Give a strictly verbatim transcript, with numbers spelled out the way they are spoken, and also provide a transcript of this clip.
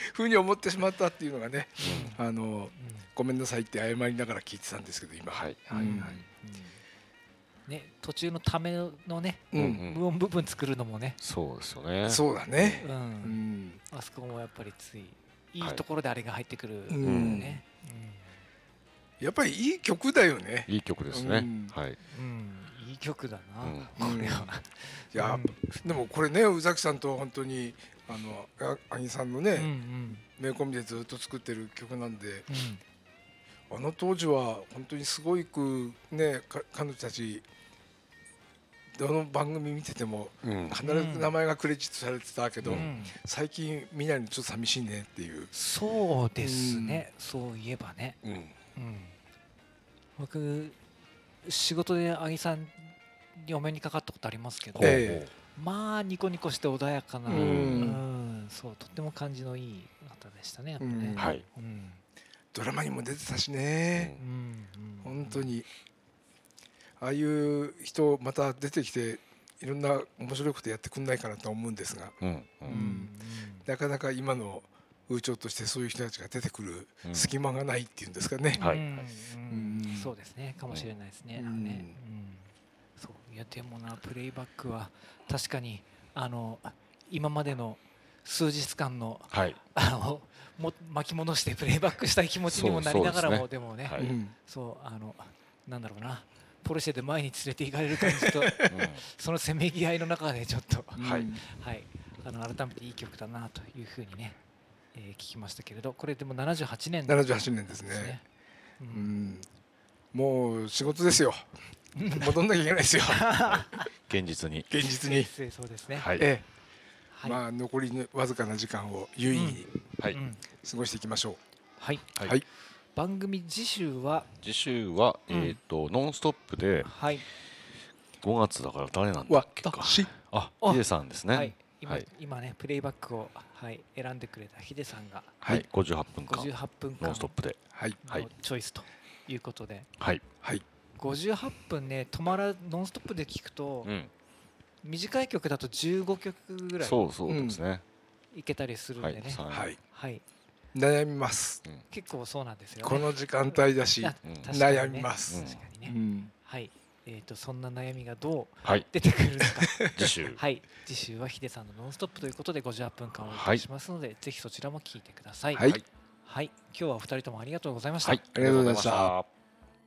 ふうに思ってしまったっていうのがね、あのごめんなさいって謝りながら聞いてたんですけど今。 はいはいはい。 ね、途中のためのね、 うん、 無音部分作るのもね、 そうですよね。 そうだね。 うん、 うん、 あそこもやっぱりついいいところであれが入ってくるうね。 ん、やっぱりいい曲だよね。 いい曲ですね。 うん、 はい。 うん、いい曲だな、 うん、 これは。 いや、うん、でもこれね宇崎さんと本当にあの兄さんのね、うんうん、名コンビでずっと作ってる曲なんで、うん、あの当時は本当にすごいくね彼女たちどの番組見てても必ず名前がクレジットされてたけど、うん、最近見ないのちょっと寂しいねっていう。 そうですね、うん、そういえばね、うんうん、僕仕事で阿木さんにお目にかかったことありますけど、えー、まあニコニコして穏やかな、うんうん、そうとっても感じのいい方でしたねやっぱね、うんはいうん、 ドラマにも出てたしね、うん、本当にああいう人また出てきていろんな面白いことやってくんないかなと思うんですが、うんうん、なかなか今の風潮としてそういう人たちが出てくる隙間がないっていうんですかね、 うんはいうん、そうですねかもしれないですね、うんねうん、そういやでもなプレイバックは確かにあの今までの数日間の、はい、あのも巻き戻してプレイバックしたい気持ちにもなりながらも で, でもね、はい、そうあのなんだろうなポルシェで前に連れて行かれる感じと、うん、そのせめぎ合いの中でちょっと、はいはい、あの改めていい曲だなというふうにね、えー、聞きましたけれどこれでもななじゅうはちねんななじゅうはちねんですね、うんうん、もう仕事ですよ戻んなきゃいけないですよ現実に現実にそうですね、 はいええまあ、残りのわずかな時間を有意義に、うんはい、過ごしていきましょう。 はい、 はい、 番組次週は次週は、うん、えーとノンストップでごがつだから誰なんだっけかあヒデさんですね、はい今, はい、今ねプレイバックを、はい、選んでくれたヒデさんが、 はい、ごじゅうはっぷんかんごじゅうはっぷんかんノンストップで、 はいはい、チョイスということで、 はいはい、 ごじゅうはっぷんね止まらノンストップで聞くと、うん、短い曲だとじゅうごきょくぐらいそうそうですね、 うん、いけたりするんでね、 はい、 はい、 悩みます、うん、 結構そうなんですよねこの時間帯だし、うん、悩みます、 確かにね、うん、はいえー、とそんな悩みがどう出てくるのか、 はい、次週はい次週はヒデさんのノンストップということでごじゅうはっぷんかんお送りしますので、はい、ぜひそちらも聞いてください。 はい、 はい、今日はお二人ともありがとうございました。 はい、ありがとうございました。